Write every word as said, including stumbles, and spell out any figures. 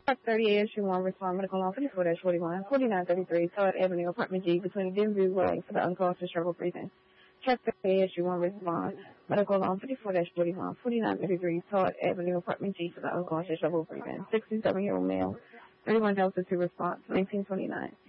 thirty A S U one, respond medical law fifty-four dash forty-one, forty-nine thirty-three, Todd Avenue, apartment G, between Denview Way for the unconscious struggle breathing. Truck thirty A S U one, respond medical law fifty-four dash forty-one, forty-nine thirty-three, Todd Avenue, apartment G for the unconscious struggle breathing. sixty-seven-year-old male, thirty-one Delta two response, nineteen twenty-nine.